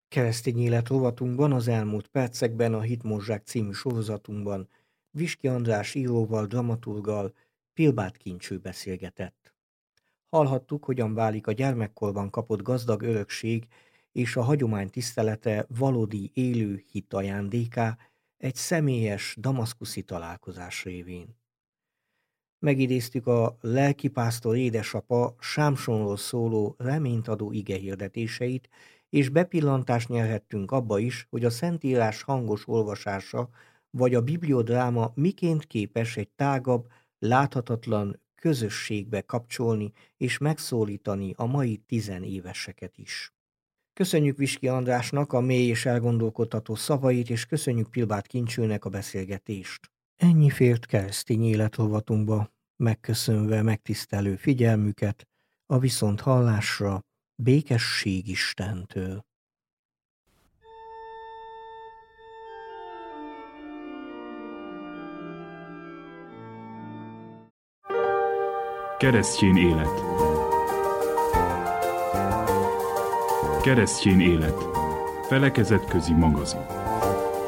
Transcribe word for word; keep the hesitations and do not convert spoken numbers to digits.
Keresztény élet rovatunkban az elmúlt percekben a Hitmozzsák című sorozatunkban Viski András íróval, dramaturggal Pilbád Kincső beszélgetett. Hallhattuk, hogyan válik a gyermekkorban kapott gazdag örökség és a hagyomány tisztelete valódi élő hit ajándéká egy személyes damaszkuszi találkozás révén. Megidéztük a lelkipásztor édesapa Sámsonról szóló reménytadó igehirdetéseit, és bepillantást nyerhettünk abba is, hogy a Szentírás hangos olvasása vagy a bibliodráma miként képes egy tágabb, láthatatlan közösségbe kapcsolni és megszólítani a mai tizenéveseket is. Köszönjük Viski Andrásnak a mély és elgondolkodtató szavait, és köszönjük Pilbád Kincsőnek a beszélgetést. Ennyi fért keresztény életrovatunkba, megköszönve megtisztelő figyelmüket, a viszonthallásra békesség Istentől. Keresztény élet. Keresztény élet. Felekezetközi magazin.